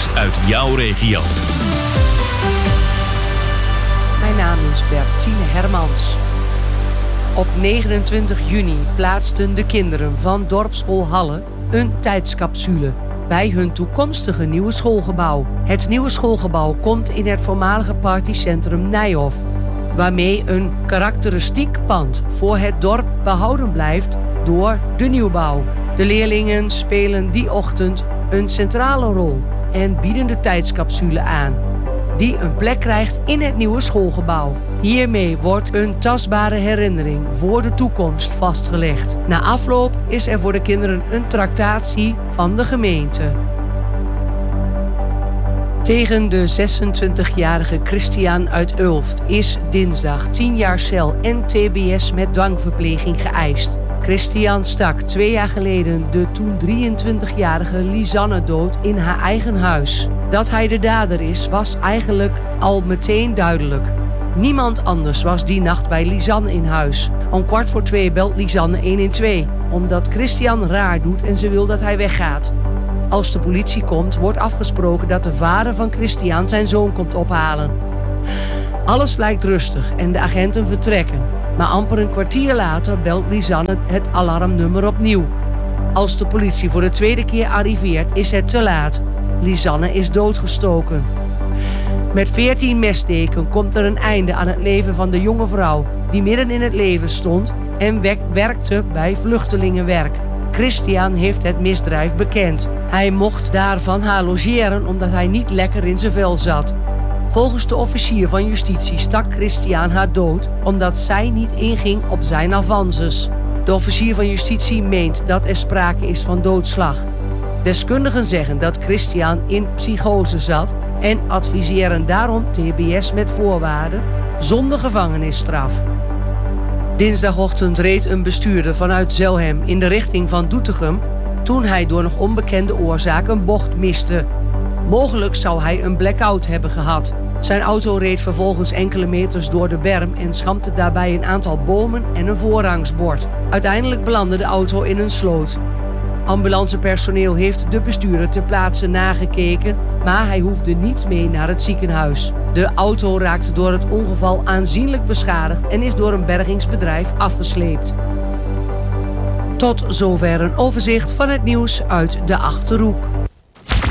nieuws uit jouw regio. Mijn naam is Bertine Hermans. Op 29 juni plaatsten de kinderen van dorpsschool Halle een tijdscapsule bij hun toekomstige nieuwe schoolgebouw. Het nieuwe schoolgebouw komt in het voormalige partycentrum Nijhof, waarmee een karakteristiek pand voor het dorp behouden blijft door de nieuwbouw. De leerlingen spelen die ochtend een centrale rol en bieden de tijdscapsule aan, die een plek krijgt in het nieuwe schoolgebouw. Hiermee wordt een tastbare herinnering voor de toekomst vastgelegd. Na afloop is er voor de kinderen een tractatie van de gemeente. Tegen de 26-jarige Christian uit Ulft is dinsdag 10 jaar cel en tbs met dwangverpleging geëist. Christian stak 2 jaar geleden de toen 23-jarige Lisanne dood in haar eigen huis. Dat hij de dader is, was eigenlijk al meteen duidelijk. Niemand anders was die nacht bij Lisanne in huis. Om 1:15 belt Lisanne 112, omdat Christian raar doet en ze wil dat hij weggaat. Als de politie komt, wordt afgesproken dat de vader van Christian zijn zoon komt ophalen. Alles lijkt rustig en de agenten vertrekken. Maar amper een kwartier later belt Lisanne het alarmnummer opnieuw. Als de politie voor de tweede keer arriveert, is het te laat. Lisanne is doodgestoken. Met 14 messteken komt er een einde aan het leven van de jonge vrouw die midden in het leven stond en werkte bij vluchtelingenwerk. Christian heeft het misdrijf bekend. Hij mocht daarvan haar logeren omdat hij niet lekker in zijn vel zat. Volgens de officier van justitie stak Christian haar dood omdat zij niet inging op zijn avances. De officier van justitie meent dat er sprake is van doodslag. Deskundigen zeggen dat Christian in psychose zat en adviseren daarom tbs met voorwaarden zonder gevangenisstraf. Dinsdagochtend reed een bestuurder vanuit Zelhem in de richting van Doetinchem toen hij door nog onbekende oorzaak een bocht miste. Mogelijk zou hij een blackout hebben gehad. Zijn auto reed vervolgens enkele meters door de berm en schampte daarbij een aantal bomen en een voorrangsbord. Uiteindelijk belandde de auto in een sloot. Ambulancepersoneel heeft de bestuurder ter plaatse nagekeken, maar hij hoefde niet mee naar het ziekenhuis. De auto raakte door het ongeval aanzienlijk beschadigd en is door een bergingsbedrijf afgesleept. Tot zover een overzicht van het nieuws uit de Achterhoek.